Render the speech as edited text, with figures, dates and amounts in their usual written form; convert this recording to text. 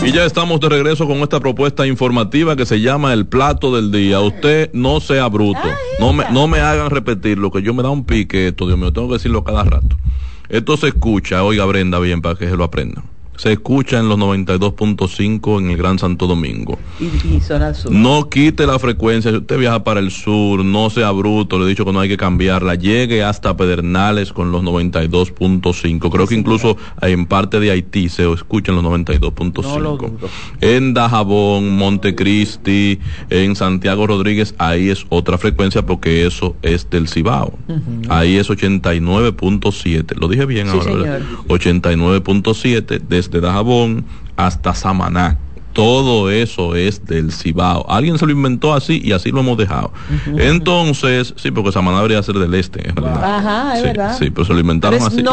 Y ya estamos de regreso con esta propuesta informativa que se llama El Plato del Día. Usted no sea bruto. No me hagan repetir lo que yo me da un pique esto, Dios mío, tengo que decirlo cada rato. Esto se escucha, oiga Brenda bien para que se lo aprendan. Se escucha en los 92.5 en el Gran Santo Domingo. Y zona sur. No quite la frecuencia. Si usted viaja para el sur, no sea bruto. Le he dicho que no hay que cambiarla. Llegue hasta Pedernales con los 92.5. Creo que incluso en parte de Haití se escuchan los 92.5. En Dajabón, Montecristi, en Santiago Rodríguez, ahí es otra frecuencia porque eso es del Cibao. Ahí es 89.7. Lo dije bien ahora, ¿verdad? 89.7 desde Dajabón hasta Samaná. Todo eso es del Cibao. Alguien se lo inventó así y así lo hemos dejado. Entonces, sí, porque Samaná debería ser del este, en realidad. Ajá, es verdad. Sí, pero se lo inventaron así.